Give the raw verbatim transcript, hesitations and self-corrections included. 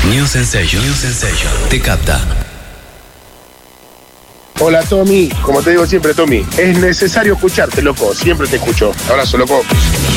New Sensation, New Sensation, te capta. Hola Tommy, como te digo siempre Tommy, es necesario escucharte, loco, siempre te escucho. Abrazo, loco.